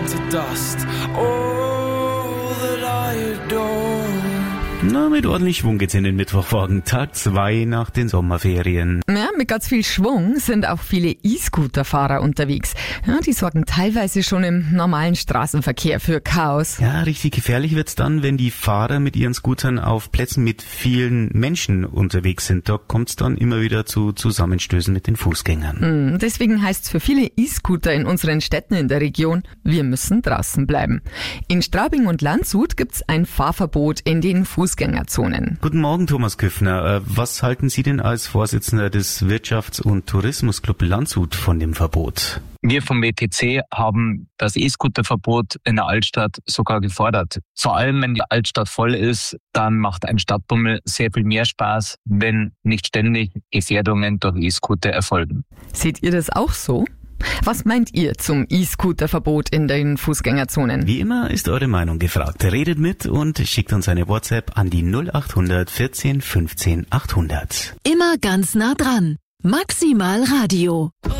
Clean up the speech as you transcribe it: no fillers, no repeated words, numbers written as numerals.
to dust. All that I adore. Na, mit ordentlich Schwung geht's in den Mittwochmorgen, Tag 2 nach den Sommerferien. Ja, mit ganz viel Schwung sind auch viele E-Scooter-Fahrer unterwegs. Ja, die sorgen teilweise schon im normalen Straßenverkehr für Chaos. Ja, richtig gefährlich wird's dann, wenn die Fahrer mit ihren Scootern auf Plätzen mit vielen Menschen unterwegs sind. Da kommt's dann immer wieder zu Zusammenstößen mit den Fußgängern. Deswegen heißt's für viele E-Scooter in unseren Städten in der Region, wir müssen draußen bleiben. In Straubing und Landshut gibt's ein Fahrverbot in den Fußgängerzonen. Guten Morgen, Thomas Küffner. Was halten Sie denn als Vorsitzender des Wirtschafts- und Tourismusclub Landshut von dem Verbot? Wir vom WTC haben das E-Scooter-Verbot in der Altstadt sogar gefordert. Vor allem, wenn die Altstadt voll ist, dann macht ein Stadtbummel sehr viel mehr Spaß, wenn nicht ständig Gefährdungen durch E-Scooter erfolgen. Seht ihr das auch so? Was meint ihr zum E-Scooter-Verbot in den Fußgängerzonen? Wie immer ist eure Meinung gefragt. Redet mit und schickt uns eine WhatsApp an die 0800 14 15 800. Immer ganz nah dran. Maximal Radio.